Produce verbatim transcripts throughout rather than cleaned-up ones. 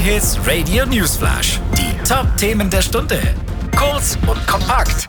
J-Hits Radio Newsflash. Die Top-Themen der Stunde. Kurz und kompakt.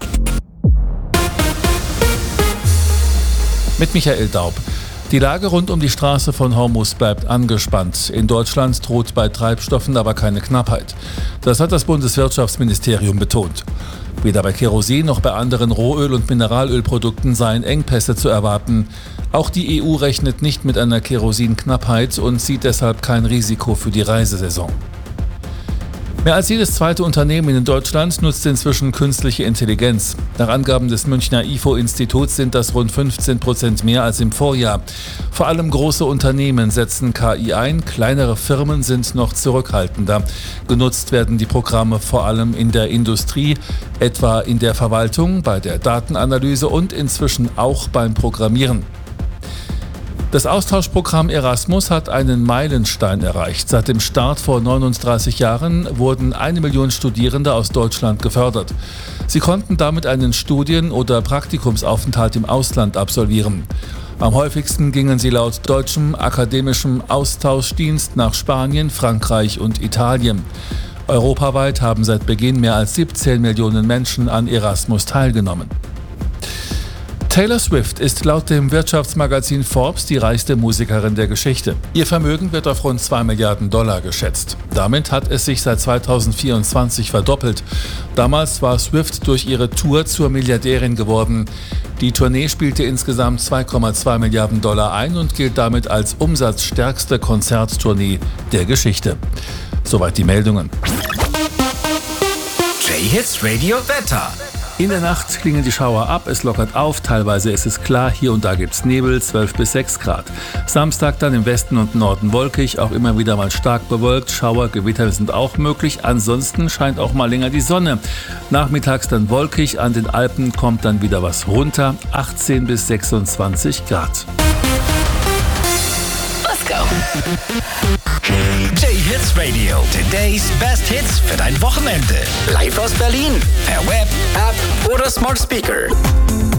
Mit Michael Daub. Die Lage rund um die Straße von Hormuz bleibt angespannt. In Deutschland droht bei Treibstoffen aber keine Knappheit. Das hat das Bundeswirtschaftsministerium betont. Weder bei Kerosin noch bei anderen Rohöl- und Mineralölprodukten seien Engpässe zu erwarten. Auch die E U rechnet nicht mit einer Kerosinknappheit und sieht deshalb kein Risiko für die Reisesaison. Mehr als jedes zweite Unternehmen in Deutschland nutzt inzwischen künstliche Intelligenz. Nach Angaben des Münchner I F O-Instituts sind das rund fünfzehn Prozent mehr als im Vorjahr. Vor allem große Unternehmen setzen K I ein, kleinere Firmen sind noch zurückhaltender. Genutzt werden die Programme vor allem in der Industrie, etwa in der Verwaltung, bei der Datenanalyse und inzwischen auch beim Programmieren. Das Austauschprogramm Erasmus hat einen Meilenstein erreicht. Seit dem Start vor neununddreißig Jahren wurden eine Million Studierende aus Deutschland gefördert. Sie konnten damit einen Studien- oder Praktikumsaufenthalt im Ausland absolvieren. Am häufigsten gingen sie laut deutschem akademischem Austauschdienst nach Spanien, Frankreich und Italien. Europaweit haben seit Beginn mehr als siebzehn Millionen Menschen an Erasmus teilgenommen. Taylor Swift ist laut dem Wirtschaftsmagazin Forbes die reichste Musikerin der Geschichte. Ihr Vermögen wird auf rund zwei Milliarden Dollar geschätzt. Damit hat es sich seit zweitausendvierundzwanzig verdoppelt. Damals war Swift durch ihre Tour zur Milliardärin geworden. Die Tournee spielte insgesamt zwei Komma zwei Milliarden Dollar ein und gilt damit als umsatzstärkste Konzerttournee der Geschichte. Soweit die Meldungen. J-Hits Radio Wetter. In der Nacht klingen die Schauer ab, es lockert auf, teilweise ist es klar, hier und da gibt's Nebel, zwölf bis sechs Grad. Samstag dann im Westen und Norden wolkig, auch immer wieder mal stark bewölkt, Schauer, Gewitter sind auch möglich, ansonsten scheint auch mal länger die Sonne. Nachmittags dann wolkig, an den Alpen kommt dann wieder was runter, achtzehn bis sechsundzwanzig Grad. Let's go! J-Hits Radio, today's best hits für dein Wochenende. Live aus Berlin, per Web, App oder Smart Speaker.